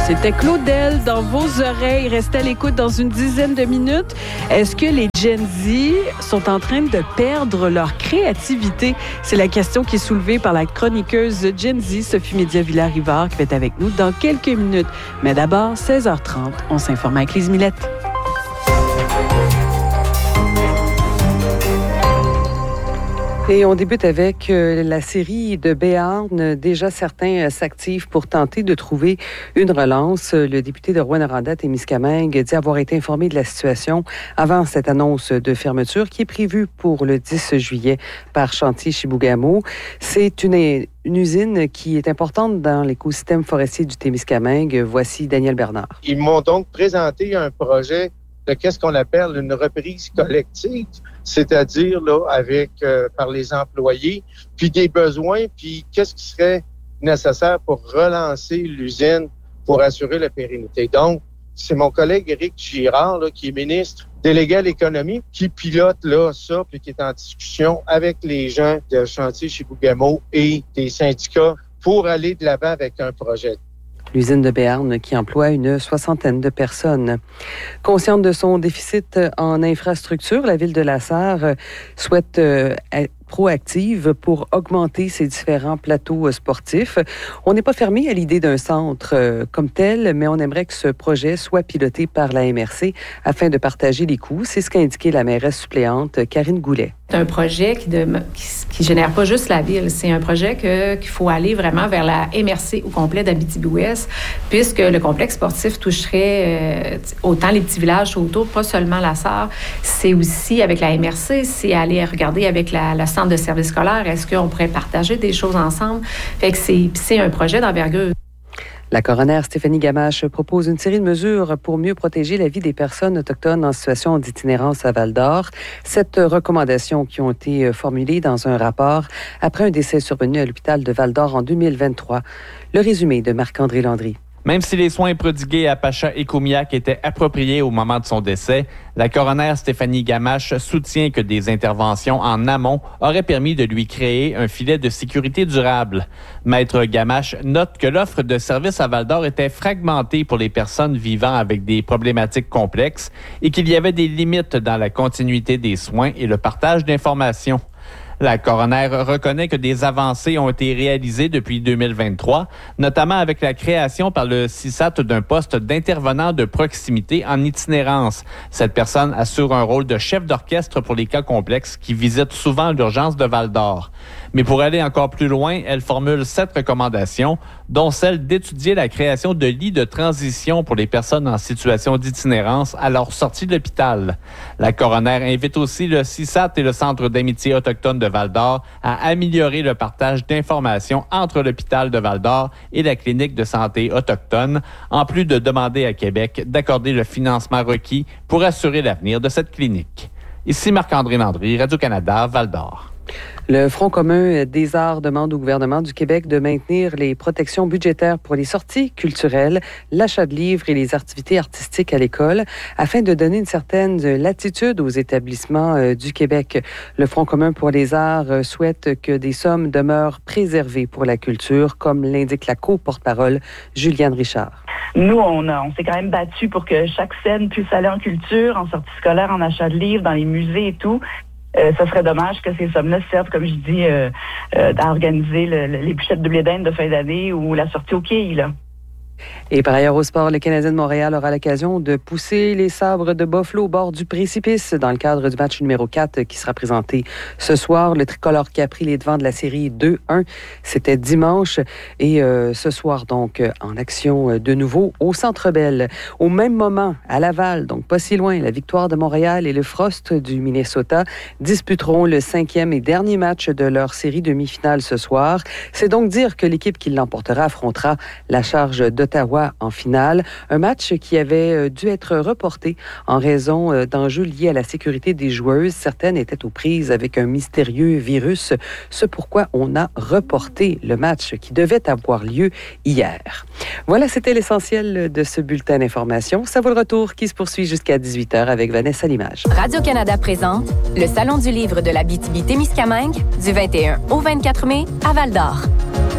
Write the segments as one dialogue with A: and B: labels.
A: C'était Claudel dans vos oreilles. Restez à l'écoute dans une dizaine de minutes. Est-ce que les Gen Z sont en train de perdre leur créativité? C'est la question qui est soulevée par la chroniqueuse Gen Z, Sophie Média-Villard-Rivard, qui va être avec nous dans quelques minutes. Mais d'abord, 16h30, on s'informe avec Lise Millette. Et on débute avec la série de Béarn. Déjà, certains s'activent pour tenter de trouver une relance. Le député de Rouyn-Noranda-Témiscamingue dit avoir été informé de la situation avant cette annonce de fermeture qui est prévue pour le 10 juillet par Chantier Chibougamau. C'est une usine qui est importante dans l'écosystème forestier du Témiscamingue. Voici Daniel Bernard.
B: Ils m'ont donc présenté un projet de qu'est-ce qu'on appelle une reprise collective, c'est-à-dire là avec par les employés, puis des besoins, puis qu'est-ce qui serait nécessaire pour relancer l'usine pour assurer la pérennité. Donc, c'est mon collègue Éric Girard, là, qui est ministre délégué à l'économie, qui pilote là ça, puis qui est en discussion avec les gens de Chantier Chibougamau et des syndicats pour aller de l'avant avec un projet.
A: L'usine de Béarn qui emploie une 60aine de personnes. Consciente de son déficit en infrastructure, la ville de La Sarre souhaite être proactive pour augmenter ses différents plateaux sportifs. On n'est pas fermé à l'idée d'un centre comme tel, mais on aimerait que ce projet soit piloté par la MRC afin de partager les coûts. C'est ce qu'a indiqué la mairesse suppléante Karine Goulet.
C: C'est un projet qui génère pas juste la ville. C'est un projet qu'il faut aller vraiment vers la MRC au complet d'Abitibi-Ouest, puisque le complexe sportif toucherait autant les petits villages autour, pas seulement La Sarre. C'est aussi avec la MRC, c'est aller regarder avec le centre de service scolaire. Est-ce qu'on pourrait partager des choses ensemble? Fait que c'est un projet d'envergure.
A: La coroner Stéphanie Gamache propose une série de mesures pour mieux protéger la vie des personnes autochtones en situation d'itinérance à Val-d'Or. 7 recommandations qui ont été formulées dans un rapport après un décès survenu à l'hôpital de Val-d'Or en 2023. Le résumé de Marc-André Landry.
D: Même si les soins prodigués à Pacha Ecomiac étaient appropriés au moment de son décès, la coroner Stéphanie Gamache soutient que des interventions en amont auraient permis de lui créer un filet de sécurité durable. Maître Gamache note que l'offre de services à Val-d'Or était fragmentée pour les personnes vivant avec des problématiques complexes et qu'il y avait des limites dans la continuité des soins et le partage d'informations. La coroner reconnaît que des avancées ont été réalisées depuis 2023, notamment avec la création par le CISAT d'un poste d'intervenant de proximité en itinérance. Cette personne assure un rôle de chef d'orchestre pour les cas complexes qui visitent souvent l'urgence de Val-d'Or. Mais pour aller encore plus loin, elle formule 7 recommandations, dont celle d'étudier la création de lits de transition pour les personnes en situation d'itinérance à leur sortie de l'hôpital. La coroner invite aussi le CISAT et le Centre d'amitié autochtone de Val-d'Or à améliorer le partage d'informations entre l'hôpital de Val-d'Or et la clinique de santé autochtone, en plus de demander à Québec d'accorder le financement requis pour assurer l'avenir de cette clinique. Ici Marc-André Landry, Radio-Canada, Val-d'Or.
A: Le Front commun des arts demande au gouvernement du Québec de maintenir les protections budgétaires pour les sorties culturelles, l'achat de livres et les activités artistiques à l'école afin de donner une certaine latitude aux établissements du Québec. Le Front commun pour les arts souhaite que des sommes demeurent préservées pour la culture, comme l'indique la co-porte-parole Juliane Richard.
E: Nous, on s'est quand même battu pour que chaque scène puisse aller en culture, en sortie scolaire, en achat de livres, dans les musées et tout. Ça serait dommage que ces sommes-là servent, comme je dis, à organiser les bûchettes de blé d'Inde de fin d'année ou la sortie au quai, là.
A: Et par ailleurs, au sport, le Canadien de Montréal aura l'occasion de pousser les Sabres de Buffalo au bord du précipice dans le cadre du match numéro 4 qui sera présenté ce soir. Le tricolore qui a pris les devants de la série 2-1, c'était dimanche. Et ce soir, donc, en action de nouveau au Centre Bell. Au même moment, à Laval, donc pas si loin, la Victoire de Montréal et le Frost du Minnesota disputeront le 5e et dernier match de leur série demi-finale ce soir. C'est donc dire que l'équipe qui l'emportera affrontera la charge d'Ottawa en finale. Un match qui avait dû être reporté en raison d'enjeux liés à la sécurité des joueuses. Certaines étaient aux prises avec un mystérieux virus. C'est pourquoi on a reporté le match qui devait avoir lieu hier. Voilà, c'était l'essentiel de ce bulletin d'information. Ça vaut le retour qui se poursuit jusqu'à 18h avec Vanessa Limage.
F: Radio-Canada présente le Salon du livre de l'Abitibi-Témiscamingue du 21 au 24 mai à Val-d'Or.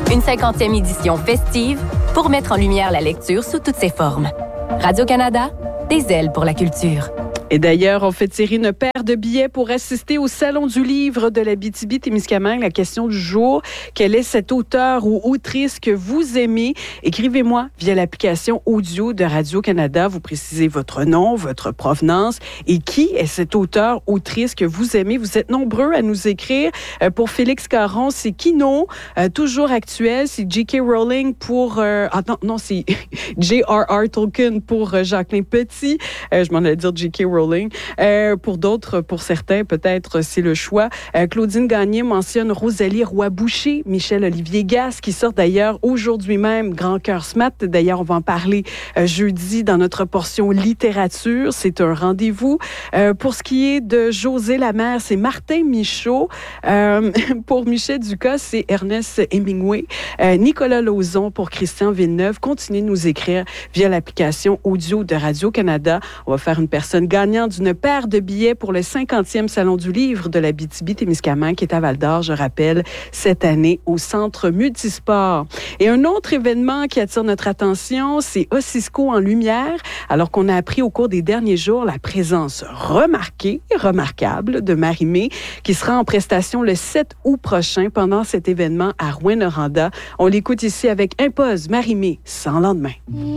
F: Une 50e édition festive pour mettre en lumière la lecture sous toutes ses formes. Radio-Canada, des ailes pour la culture.
G: Et d'ailleurs, on fait tirer une paire de billets pour assister au Salon du livre de l'Abitibi-Témiscamingue. La question du jour, quel est cet auteur ou autrice que vous aimez? Écrivez-moi via l'application audio de Radio-Canada. Vous précisez votre nom, votre provenance et qui est cet auteur, autrice que vous aimez. Vous êtes nombreux à nous écrire. Pour Félix Caron, c'est Kino, toujours actuel. C'est J.K. Rowling pour... c'est J.R.R. Tolkien pour Jacqueline Petit. Je m'en allais dire J.K. Rowling. Pour d'autres, pour certains, peut-être c'est le choix. Claudine Gagné mentionne Rosalie Roy-Boucher, Michel-Olivier Gasse, qui sort d'ailleurs aujourd'hui même, Grand Cœur Smat. D'ailleurs, on va en parler jeudi dans notre portion littérature. C'est un rendez-vous. Pour ce qui est de José Lamère, c'est Martin Michaud. Pour Michel Ducas, c'est Ernest Hemingway. Nicolas Lauzon pour Christian Villeneuve. Continuez de nous écrire via l'application audio de Radio-Canada. On va faire une personne gagnante d'une paire de billets pour le 50e Salon du livre de l'Abitibi-Témiscamingue qui est à Val-d'Or, je rappelle, cette année au Centre Multisport. Et un autre événement qui attire notre attention, c'est Ossisco en lumière, alors qu'on a appris au cours des derniers jours la présence remarquable de Marie-Mé qui sera en prestation le 7 août prochain pendant cet événement à Rouyn-Noranda. On l'écoute ici avec Impose Marie-Mé sans lendemain.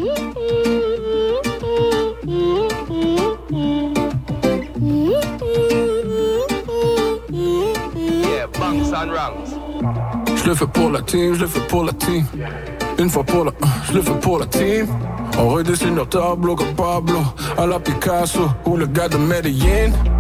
H: Je le fais pour la team, je le fais pour la team. Une fois pour la, je le fais pour la team. On redessine leur tableau comme Pablo, à la Picasso ou le gars de Medellin.